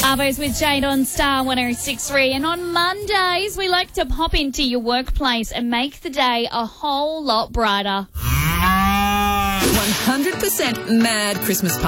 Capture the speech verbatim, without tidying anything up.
Arvos with Jade on Star one oh six point three. And on Mondays, we like to pop into your workplace and make the day a whole lot brighter. one hundred percent mad Christmas party.